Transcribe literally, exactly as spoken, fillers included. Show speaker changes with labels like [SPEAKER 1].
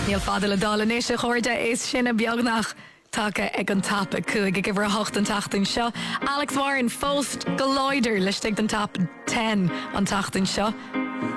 [SPEAKER 1] Níl fada le dálanéis a chuirde éis sinna beagnach take ag an tap a cuaig ag bhar hocht an tatain seo. Alex Warren fóst goláidir leis ag an tap ten an tatain seo.